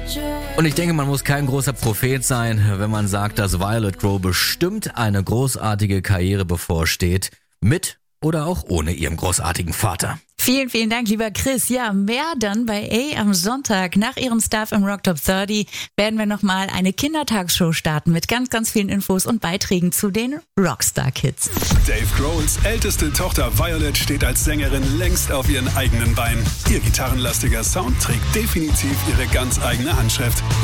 Und ich denke, man muss kein großer Prophet sein, wenn man sagt, dass Violet Grow bestimmt eine großartige Karriere bevorsteht, mit oder auch ohne ihrem großartigen Vater. Vielen, vielen Dank, lieber Chris. Ja, mehr dann bei A am Sonntag. Nach ihrem Stuff im Rock Top 30 werden wir nochmal eine Kindertagsshow starten mit ganz, ganz vielen Infos und Beiträgen zu den Rockstar-Kids. Dave Grohls älteste Tochter Violet steht als Sängerin längst auf ihren eigenen Beinen. Ihr gitarrenlastiger Sound trägt definitiv ihre ganz eigene Handschrift.